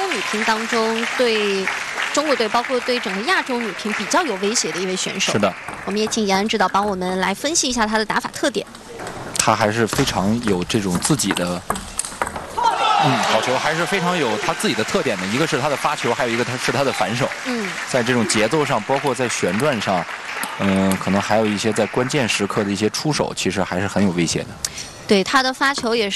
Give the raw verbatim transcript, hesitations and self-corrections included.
女乒当中对中国队，包括对整个亚洲女乒比较有威胁的一位选手。 是的， 我们也请延安指导帮我们来分析一下她的打法特点。 她还是非常有这种自己的。 嗯，好球还是非常有他自己的特点的，一个是他的发球，还有一个他是他的反手。 嗯， 在这种节奏上，包括在旋转上，嗯，可能还有一些在关键时刻的一些出手，其实还是很有威胁的。 对他的发球也是。